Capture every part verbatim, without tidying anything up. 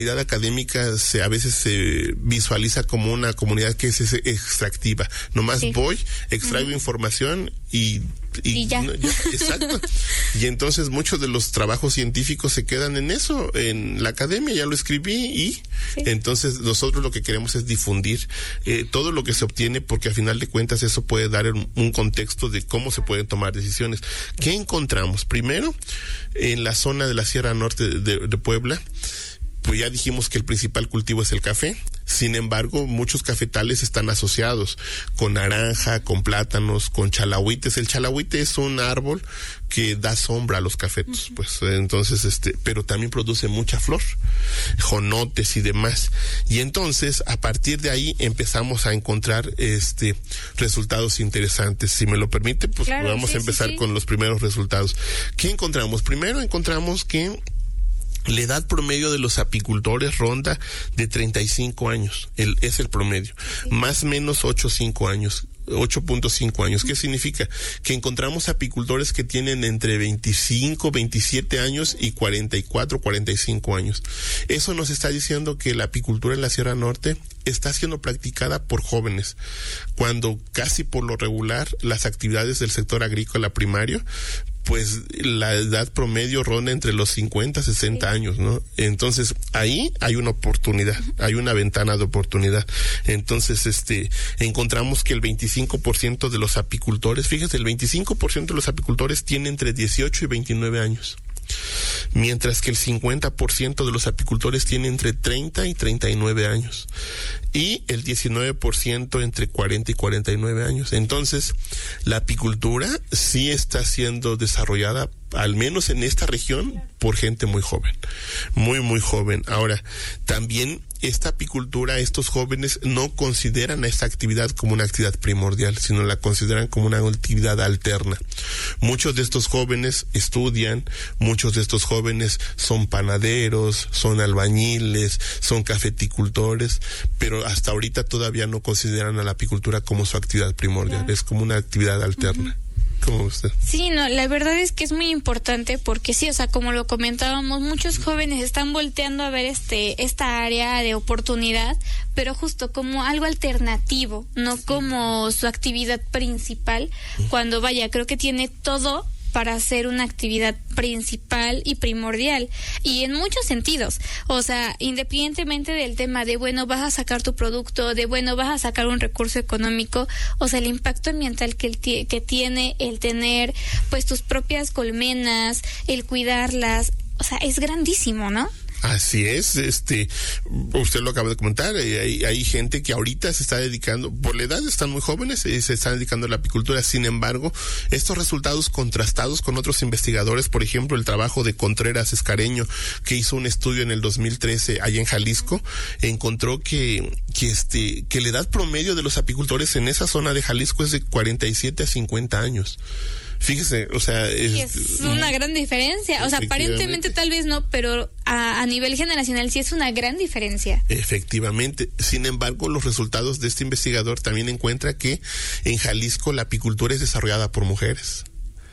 La comunidad académica se a veces se visualiza como una comunidad que es extractiva. Nomás sí. voy, extraigo uh-huh. información y y, y ya. No, ya exacto. Y entonces muchos de los trabajos científicos se quedan en eso, en la academia, ya lo escribí y sí. entonces nosotros lo que queremos es difundir eh, todo lo que se obtiene, porque al final de cuentas eso puede dar un, un contexto de cómo se pueden tomar decisiones. ¿Qué encontramos? Primero, en la zona de la Sierra Norte de, de, de Puebla, pues ya dijimos que el principal cultivo es el café. Sin embargo, muchos cafetales están asociados con naranja, con plátanos, con chalahuites. El chalahuite es un árbol que da sombra a los cafetos, uh-huh. pues entonces este, pero también produce mucha flor, jonotes y demás. Y entonces, a partir de ahí empezamos a encontrar este resultados interesantes. Si me lo permite, pues claro, vamos sí, a empezar sí, sí. con los primeros resultados. ¿Qué encontramos? Primero encontramos que la edad promedio de los apicultores ronda de treinta y cinco años, el, es el promedio, sí. más o menos ocho punto cinco años, ocho punto cinco años. ¿Qué significa? Que encontramos apicultores que tienen entre veinticinco, veintisiete años y cuarenta y cuatro, cuarenta y cinco años. Eso nos está diciendo que la apicultura en la Sierra Norte está siendo practicada por jóvenes, cuando casi por lo regular las actividades del sector agrícola primario, pues la edad promedio ronda entre los cincuenta, sesenta años, ¿no? Entonces, ahí hay una oportunidad, hay una ventana de oportunidad. Entonces, este, encontramos que el veinticinco por ciento de los apicultores, fíjese, el veinticinco por ciento de los apicultores tiene entre dieciocho y veintinueve años. Mientras que el cincuenta por ciento de los apicultores tiene entre treinta y treinta y nueve años. Y el diecinueve por ciento entre cuarenta y cuarenta y nueve años. Entonces, la apicultura sí está siendo desarrollada, al menos en esta región, por gente muy joven. Muy, muy joven. Ahora, también esta apicultura, estos jóvenes no consideran a esta actividad como una actividad primordial, sino la consideran como una actividad alterna. Muchos de estos jóvenes estudian, muchos de estos jóvenes son panaderos, son albañiles, son cafeticultores, pero hasta ahorita todavía no consideran a la apicultura como su actividad primordial, yeah. es como una actividad alterna. Uh-huh. ¿Cómo usted? Sí, no, la verdad es que es muy importante porque sí, o sea, como lo comentábamos, muchos jóvenes están volteando a ver este esta área de oportunidad, pero justo como algo alternativo, no como su actividad principal, cuando vaya, creo que tiene todo para hacer una actividad principal y primordial, y en muchos sentidos, o sea, independientemente del tema de, bueno, vas a sacar tu producto, de, bueno, vas a sacar un recurso económico, o sea, el impacto ambiental que, el t- que tiene el tener, pues, tus propias colmenas, el cuidarlas, o sea, es grandísimo, ¿no? Así es, este, usted lo acaba de comentar, hay, hay gente que ahorita se está dedicando, por la edad están muy jóvenes y se están dedicando a la apicultura. Sin embargo, estos resultados contrastados con otros investigadores, por ejemplo, el trabajo de Contreras Escareño, que hizo un estudio en el dos mil trece allá en Jalisco, encontró que, que este, que la edad promedio de los apicultores en esa zona de Jalisco es de cuarenta y siete a cincuenta años. Fíjese, o sea... Es, es una gran diferencia. O sea, aparentemente tal vez no, pero a, a nivel generacional sí es una gran diferencia. Efectivamente. Sin embargo, los resultados de este investigador también encuentra que en Jalisco la apicultura es desarrollada por mujeres.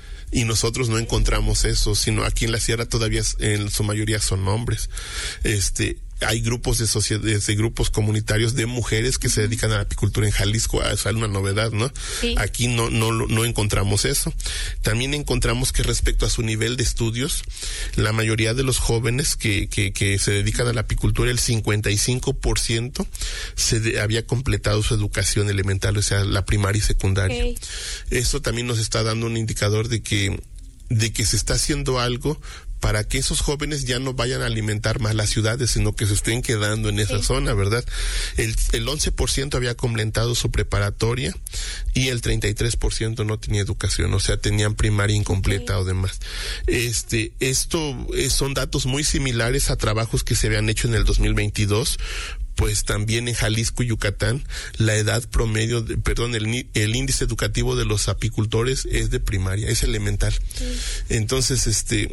Y nosotros no encontramos eso, sino aquí en la sierra todavía en su mayoría son hombres. Este... Hay grupos de sociedades, de grupos comunitarios de mujeres que se dedican a la apicultura en Jalisco. Es una novedad, ¿no? Sí. Aquí no, no, no encontramos eso. También encontramos que respecto a su nivel de estudios, la mayoría de los jóvenes que, que, que se dedican a la apicultura, el cincuenta y cinco por ciento se de, había completado su educación elemental, o sea, la primaria y secundaria. Okay. Eso también nos está dando un indicador de que, de que se está haciendo algo para que esos jóvenes ya no vayan a alimentar más las ciudades, sino que se estén quedando en esa sí. zona, ¿verdad? El, el once por ciento había completado su preparatoria y el treinta y tres por ciento no tenía educación, o sea, tenían primaria incompleta sí. o demás. Este, esto eh, son datos muy similares a trabajos que se habían hecho en el dos mil veintidós, pues también en Jalisco y Yucatán, la edad promedio, de, perdón, el, el índice educativo de los apicultores es de primaria, es elemental. Sí. Entonces, este...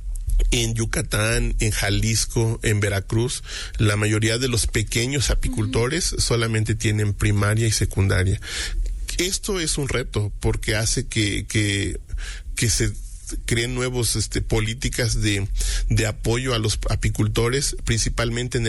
en Yucatán, en Jalisco, en Veracruz, la mayoría de los pequeños apicultores uh-huh. solamente tienen primaria y secundaria. Esto es un reto porque hace que, que, que se creen nuevos este políticas de, de apoyo a los apicultores, principalmente en